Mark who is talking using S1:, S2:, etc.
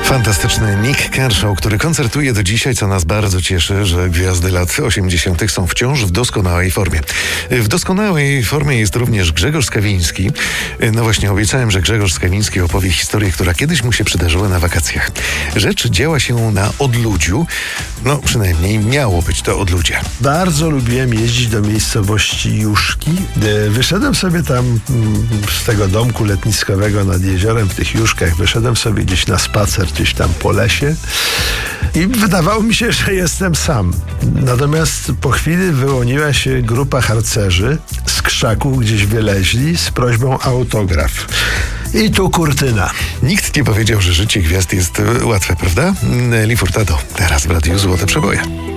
S1: Fantastyczny Nik Kershaw, który koncertuje do dzisiaj, co nas bardzo cieszy, że gwiazdy lat 80. są wciąż w doskonałej formie. W doskonałej formie jest również Grzegorz Skawiński. No właśnie, obiecałem, że Grzegorz Skawiński opowie historię, która kiedyś mu się przydarzyła na wakacjach. Rzecz działa się na odludziu, no przynajmniej miało być to odludzie.
S2: Bardzo lubiłem jeździć do miejscowości Juszki. Wyszedłem sobie tam z tego domku letniskowego nad jeziorem w tych Juszkach, wyszedłem sobie gdzieś na spacer, gdzieś tam po lesie i wydawało mi się, że jestem sam. Natomiast po chwili wyłoniła się grupa harcerzy, z krzaków gdzieś wyleźli z prośbą o autograf. I tu kurtyna.
S1: Nikt nie powiedział, że życie gwiazd jest łatwe, prawda? Nelly Furtado, teraz w Radiu Złote Przeboje.